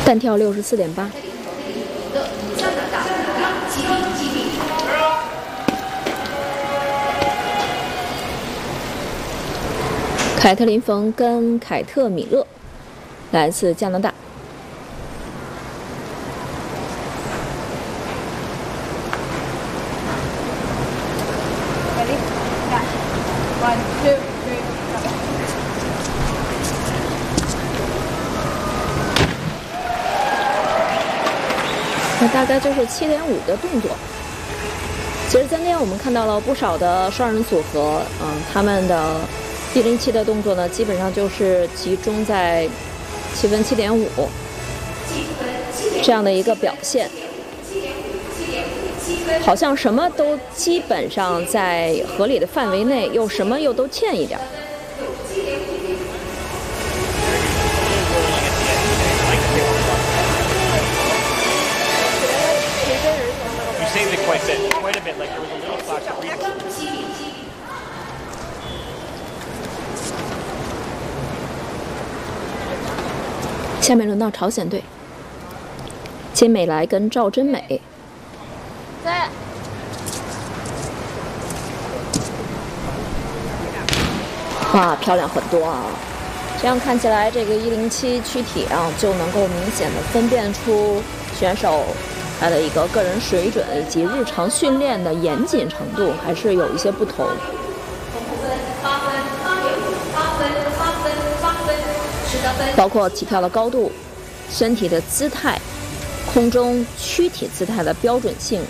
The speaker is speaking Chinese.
弹跳64.8。凯特琳·冯跟凯特·米勒，来自加拿大。 Ready? Dash. 1, 2, 3, go. 那大概就是7.5的动作。其实今天我们看到了不少的双人组合，他们的107的动作呢，基本上就是集中在7分7.5这样的一个表现，好像什么都基本上在合理的范围内，又什么又都欠一点。 Saved it quite a bit. Like there was a little flash of reflex. 下面轮到朝鲜队，金美来跟赵真美。哇，漂亮很多啊！这样看起来，这个107躯体啊，就能够明显的分辨出选手他的一个个人水准以及日常训练的严谨程度还是有一些不同。包括起跳的高度、身体的姿态、空中躯体姿态的标准性